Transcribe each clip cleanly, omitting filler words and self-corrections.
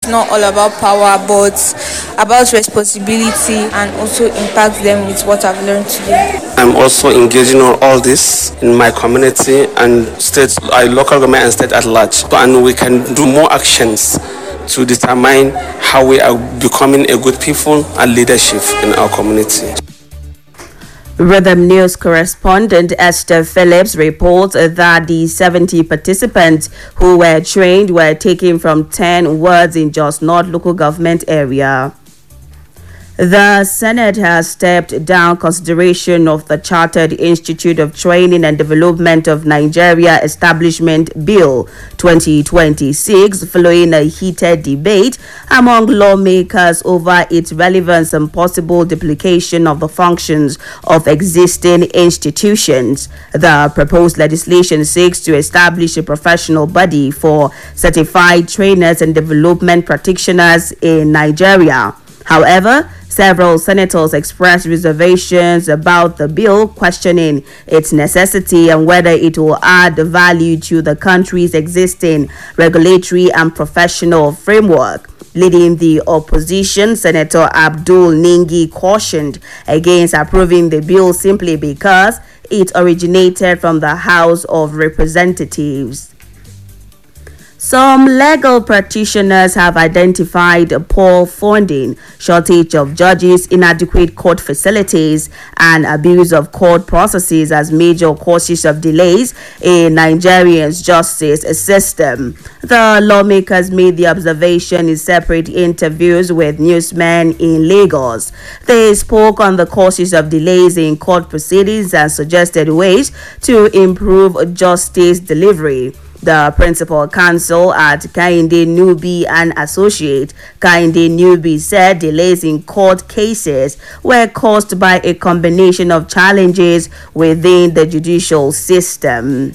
not all about power, but about responsibility and also impact them with what I've learned today. I'm also engaging on all this in my community and state, local government and state at large. And we can do more actions to determine how we are becoming a good people and leadership in our community. Rhythm News correspondent Esther Phillips reports that the 70 participants who were trained were taken from 10 wards in Jos North local government area. The Senate has stepped down consideration of the Chartered Institute of Training and Development of Nigeria Establishment Bill 2026 following a heated debate among lawmakers over its relevance and possible duplication of the functions of existing institutions. The proposed legislation seeks to establish a professional body for certified trainers and development practitioners in Nigeria. However, several senators expressed reservations about the bill, questioning its necessity and whether it will add value to the country's existing regulatory and professional framework. Leading the opposition, Senator Abdul Ningi cautioned against approving the bill simply because it originated from the House of Representatives. Some legal practitioners have identified poor funding, shortage of judges, inadequate court facilities, and abuse of court processes as major causes of delays in Nigeria's justice system. The lawmakers made the observation in separate interviews with newsmen in Lagos. They spoke on the causes of delays in court proceedings and suggested ways to improve justice delivery. The principal counsel at Kainde Nubi and Associate Kainde Nubi said delays in court cases were caused by a combination of challenges within the judicial system.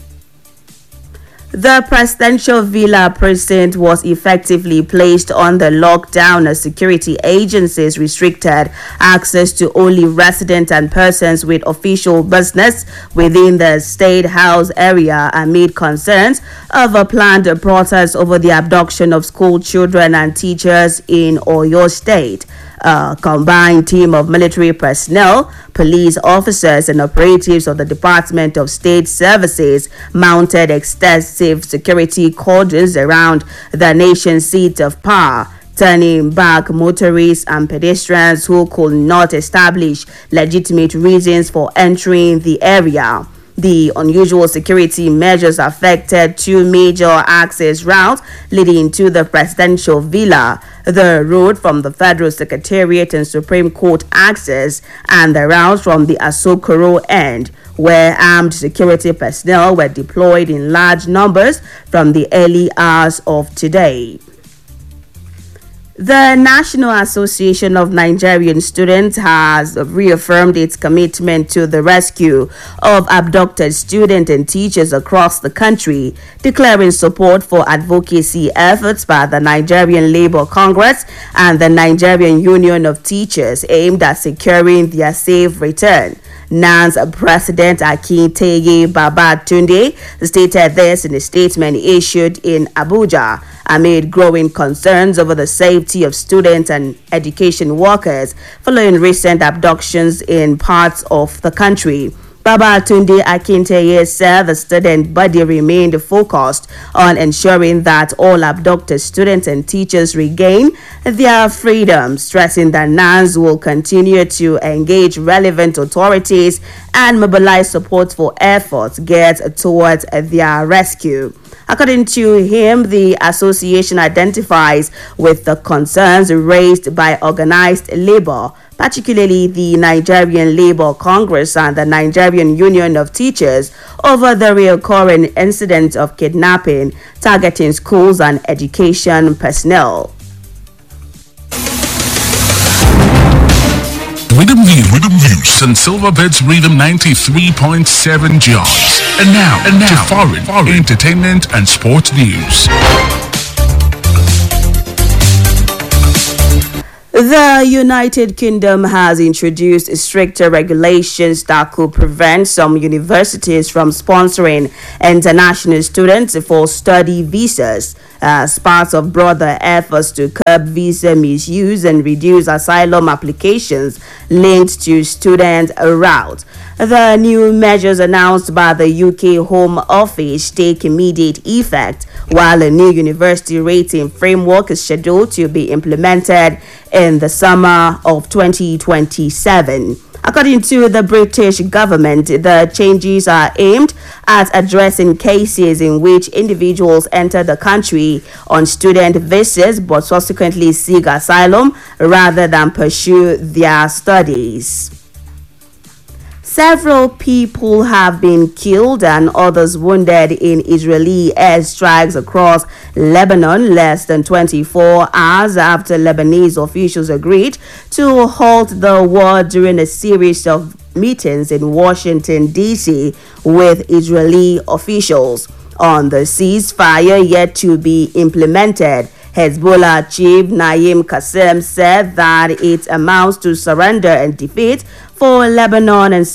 The presidential villa precinct was effectively placed under lockdown as security agencies restricted access to only residents and persons with official business within the State House area amid concerns of a planned protest over the abduction of school children and teachers in Oyo State. A combined team of military personnel, police officers, and operatives of the Department of State Services mounted extensive security cordons around the nation's seat of power, turning back motorists and pedestrians who could not establish legitimate reasons for entering the area. The unusual security measures affected two major access routes leading to the presidential villa, the road from the Federal Secretariat and Supreme Court access, and the route from the Asokoro end, where armed security personnel were deployed in large numbers from the early hours of today. The National Association of Nigerian Students has reaffirmed its commitment to the rescue of abducted students and teachers across the country, declaring support for advocacy efforts by the Nigerian Labour Congress and the Nigerian Union of Teachers aimed at securing their safe return. NAN's President Akinteye Babatunde stated this in a statement issued in Abuja amid growing concerns over the safety of students and education workers following recent abductions in parts of the country. Babatunde Akinteye said the student body remained focused on ensuring that all abducted students and teachers regain their freedom, stressing that NANS will continue to engage relevant authorities and mobilize support for efforts geared towards their rescue. According to him, the association identifies with the concerns raised by organized labor, particularly the Nigerian Labour Congress and the Nigerian Union of Teachers, over the recurring incidents of kidnapping targeting schools and education personnel. Rhythm News and Silverbirds Rhythm 93.7 Jos. And now to foreign entertainment and sports news. The United Kingdom has introduced stricter regulations that could prevent some universities from sponsoring international students for study visas. as part of broader efforts to curb visa misuse and reduce asylum applications linked to student route. The new measures announced by the UK Home Office take immediate effect, while a new university rating framework is scheduled to be implemented in the summer of 2027. According to the British government, the changes are aimed at addressing cases in which individuals enter the country on student visas but subsequently seek asylum rather than pursue their studies. Several people have been killed and others wounded in Israeli airstrikes across Lebanon less than 24 hours after Lebanese officials agreed to halt the war during a series of meetings in Washington, D.C. with Israeli officials. On the ceasefire yet to be implemented, Hezbollah chief Naim Qassem said that it amounts to surrender and defeat for Lebanon and